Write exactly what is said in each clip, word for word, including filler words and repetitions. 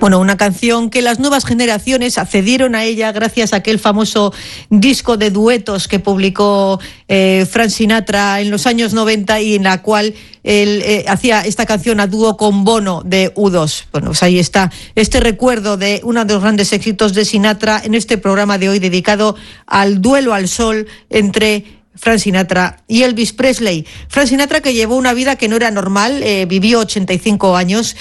Bueno, una canción que las nuevas generaciones accedieron a ella gracias a aquel famoso disco de duetos que publicó eh, Frank Sinatra en los años noventa y en la cual él eh, hacía esta canción a dúo con Bono de U dos. Bueno, pues ahí está este recuerdo de uno de los grandes éxitos de Sinatra en este programa de hoy dedicado al duelo al sol entre Frank Sinatra y Elvis Presley. Frank Sinatra, que llevó una vida que no era normal, eh, vivió ochenta y cinco años.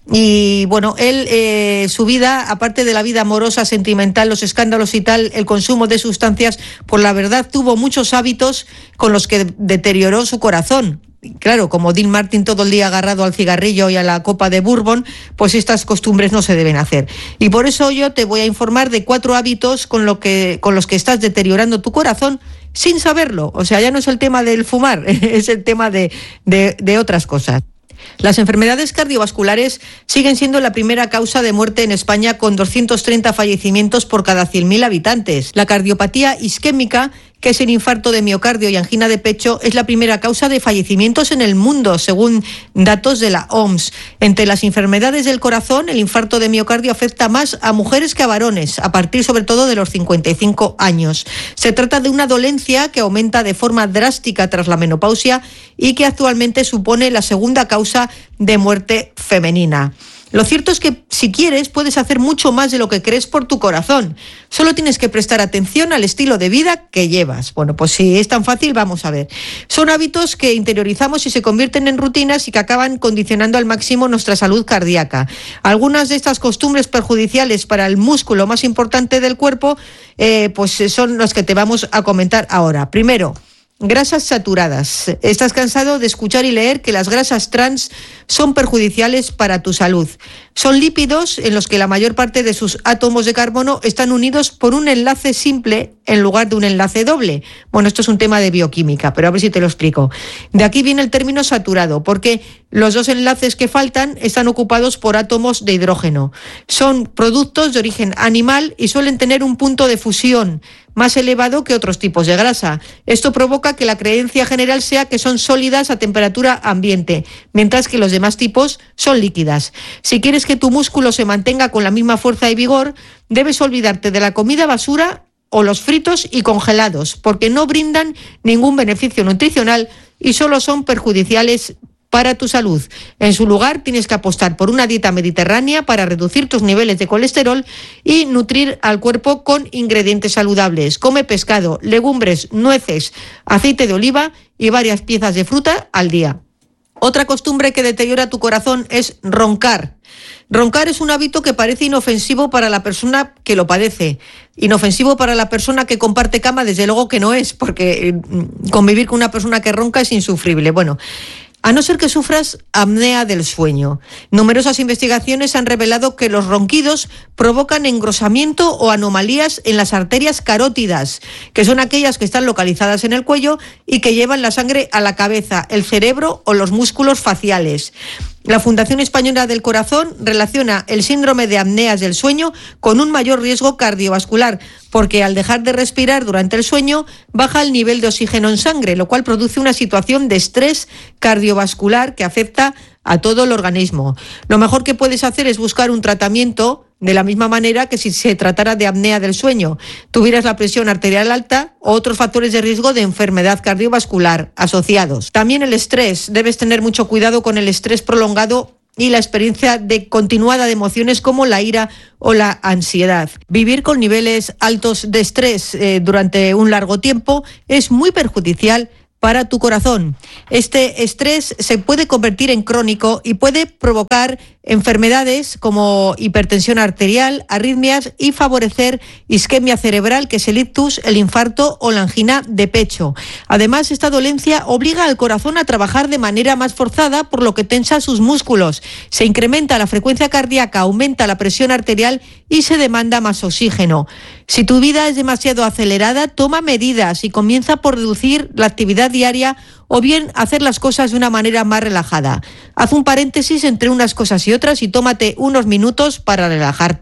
Y bueno, él, eh, su vida, aparte de la vida amorosa, sentimental, los escándalos y tal, el consumo de sustancias, pues la verdad tuvo muchos hábitos con los que deterioró su corazón. Claro, como Dean Martin todo el día agarrado al cigarrillo y a la copa de bourbon, pues estas costumbres no se deben hacer. Y por eso yo te voy a informar de cuatro hábitos con, lo que, con los que estás deteriorando tu corazón sin saberlo. O sea, ya no es el tema del fumar, es el tema de, de, de otras cosas. Las enfermedades cardiovasculares siguen siendo la primera causa de muerte en España, con doscientos treinta fallecimientos por cada cien mil habitantes. La cardiopatía isquémica, que es el infarto de miocardio y angina de pecho, es la primera causa de fallecimientos en el mundo, según datos de la O M S. Entre las enfermedades del corazón, el infarto de miocardio afecta más a mujeres que a varones, a partir sobre todo de los cincuenta y cinco años. Se trata de una dolencia que aumenta de forma drástica tras la menopausia y que actualmente supone la segunda causa de muerte femenina. Lo cierto es que si quieres puedes hacer mucho más de lo que crees por tu corazón. Solo tienes que prestar atención al estilo de vida que llevas. Bueno, pues si es tan fácil, vamos a ver. Son hábitos que interiorizamos y se convierten en rutinas y que acaban condicionando al máximo nuestra salud cardíaca. Algunas de estas costumbres perjudiciales para el músculo más importante del cuerpo, eh, pues son las que te vamos a comentar ahora. Primero, grasas saturadas. Estás cansado de escuchar y leer que las grasas trans son perjudiciales para tu salud. Son lípidos en los que la mayor parte de sus átomos de carbono están unidos por un enlace simple en lugar de un enlace doble. Bueno, esto es un tema de bioquímica, pero a ver si te lo explico. De aquí viene el término saturado, porque los dos enlaces que faltan están ocupados por átomos de hidrógeno. Son productos de origen animal y suelen tener un punto de fusión más elevado que otros tipos de grasa. Esto provoca que la creencia general sea que son sólidas a temperatura ambiente, mientras que los demás tipos son líquidas. Si quieres que tu músculo se mantenga con la misma fuerza y vigor, debes olvidarte de la comida basura o los fritos y congelados, porque no brindan ningún beneficio nutricional y solo son perjudiciales para tu salud. En su lugar, tienes que apostar por una dieta mediterránea para reducir tus niveles de colesterol y nutrir al cuerpo con ingredientes saludables. Come pescado, legumbres, nueces, aceite de oliva y varias piezas de fruta al día. Otra costumbre que deteriora tu corazón es roncar. Roncar es un hábito que parece inofensivo para la persona que lo padece. Inofensivo para la persona que comparte cama, desde luego que no es, porque convivir con una persona que ronca es insufrible. Bueno, a no ser que sufras apnea del sueño. Numerosas investigaciones han revelado que los ronquidos provocan engrosamiento o anomalías en las arterias carótidas, que son aquellas que están localizadas en el cuello y que llevan la sangre a la cabeza, el cerebro o los músculos faciales. La Fundación Española del Corazón relaciona el síndrome de apneas del sueño con un mayor riesgo cardiovascular, porque al dejar de respirar durante el sueño baja el nivel de oxígeno en sangre, lo cual produce una situación de estrés cardiovascular que afecta a todo el organismo. Lo mejor que puedes hacer es buscar un tratamiento de la misma manera que si se tratara de apnea del sueño, tuvieras la presión arterial alta o otros factores de riesgo de enfermedad cardiovascular asociados. También el estrés. Debes tener mucho cuidado con el estrés prolongado y la experiencia de continuada de emociones como la ira o la ansiedad. Vivir con niveles altos de estrés eh, durante un largo tiempo es muy perjudicial para tu corazón. Este estrés se puede convertir en crónico y puede provocar enfermedades como hipertensión arterial, arritmias y favorecer isquemia cerebral, que es el ictus, el infarto o la angina de pecho. Además, esta dolencia obliga al corazón a trabajar de manera más forzada, por lo que tensa sus músculos. Se incrementa la frecuencia cardíaca, aumenta la presión arterial y se demanda más oxígeno. Si tu vida es demasiado acelerada, toma medidas y comienza por reducir la actividad diaria o bien hacer las cosas de una manera más relajada. Haz un paréntesis entre unas cosas y otras y tómate unos minutos para relajarte.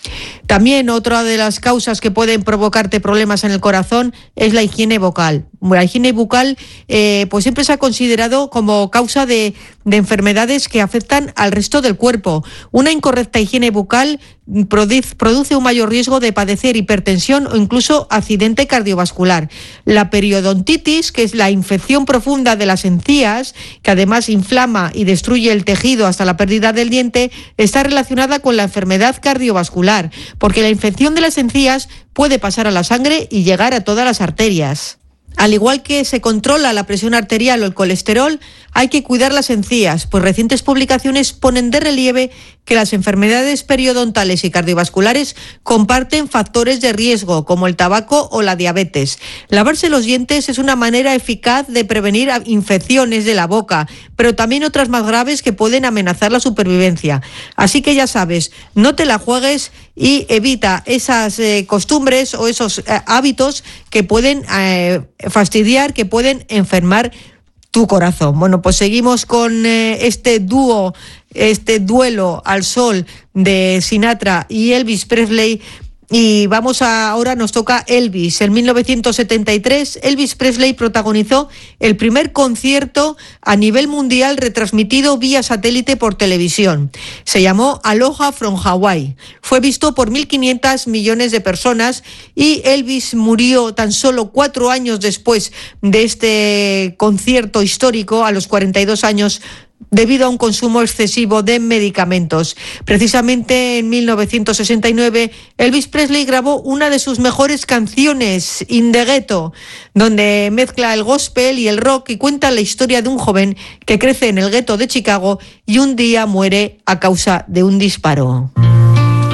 También otra de las causas que pueden provocarte problemas en el corazón es la higiene bucal. La higiene bucal eh, pues siempre se ha considerado como causa de, de enfermedades que afectan al resto del cuerpo. Una incorrecta higiene bucal produce, produce un mayor riesgo de padecer hipertensión o incluso accidente cardiovascular. La periodontitis, que es la infección profunda de las encías, que además inflama y destruye el tejido hasta la pérdida del diente, está relacionada con la enfermedad cardiovascular, porque la infección de las encías puede pasar a la sangre y llegar a todas las arterias. Al igual que se controla la presión arterial o el colesterol, hay que cuidar las encías, pues recientes publicaciones ponen de relieve que las enfermedades periodontales y cardiovasculares comparten factores de riesgo, como el tabaco o la diabetes. Lavarse los dientes es una manera eficaz de prevenir infecciones de la boca, pero también otras más graves que pueden amenazar la supervivencia. Así que ya sabes, no te la juegues y evita esas eh, costumbres o esos eh, hábitos que pueden eh, fastidiar, que pueden enfermar tu corazón. Bueno, pues seguimos con eh, este dúo, este duelo al sol de Sinatra y Elvis Presley. Y vamos a, ahora nos toca Elvis. En mil novecientos setenta y tres, Elvis Presley protagonizó el primer concierto a nivel mundial retransmitido vía satélite por televisión. Se llamó Aloha from Hawaii. Fue visto por mil quinientos millones de personas y Elvis murió tan solo cuatro años después de este concierto histórico, a los cuarenta y dos años, debido a un consumo excesivo de medicamentos. Precisamente en mil novecientos sesenta y nueve, Elvis Presley grabó una de sus mejores canciones, In the Ghetto, donde mezcla el gospel y el rock y cuenta la historia de un joven que crece en el gueto de Chicago y un día muere a causa de un disparo.